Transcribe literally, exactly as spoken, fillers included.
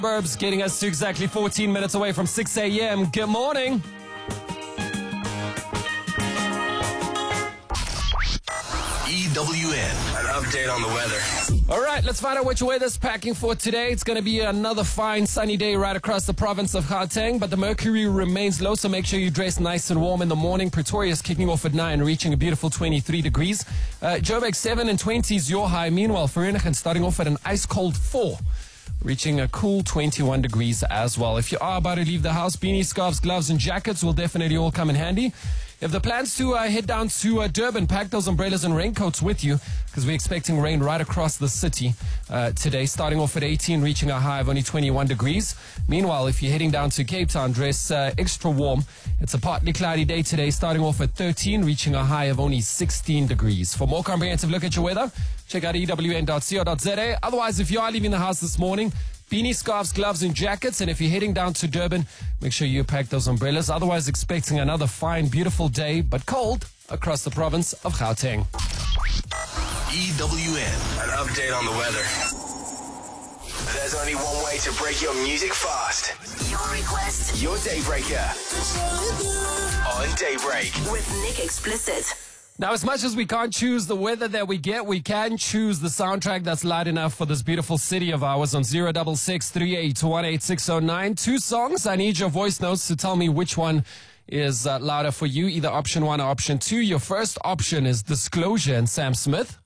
Burbs getting us to exactly fourteen minutes away from six a.m. Good morning. E W N, an update on the weather. All right, let's find out what your weather's packing for today. It's going to be another fine sunny day right across the province of Gauteng, but the mercury remains low, so make sure you dress nice and warm in the morning. Pretoria's kicking off at nine, reaching a beautiful twenty-three degrees. Uh, Joburg seven and twenty is your high. Meanwhile, Vereeniging starting off at an ice-cold four. Reaching a cool twenty-one degrees as well. If you are about to leave the house, beanies, scarves, gloves, and jackets will definitely all come in handy. If the plans to uh, head down to uh, Durban, pack those umbrellas and raincoats with you because we're expecting rain right across the city uh, today, starting off at eighteen, reaching a high of only twenty-one degrees. Meanwhile, if you're heading down to Cape Town, dress uh, extra warm. It's a partly cloudy day today, starting off at thirteen, reaching a high of only sixteen degrees. For more comprehensive look at your weather, check out E W N dot co dot z a. Otherwise, if you are leaving the house this morning, beanies, scarves, gloves, and jackets. And if you're heading down to Durban, make sure you pack those umbrellas. Otherwise, expecting another fine, beautiful day, but cold across the province of Gauteng. E W N, an update on the weather. There's only one way to break your music fast. Your request. Your Daybreaker. On Daybreak. With Nick Explicit. Now, as much as we can't choose the weather that we get, we can choose the soundtrack that's loud enough for this beautiful city of ours on zero six six, three eight one, eight six zero nine. Two songs. I need your voice notes to tell me which one is uh, louder for you, either option one or option two. Your first option is Disclosure and Sam Smith.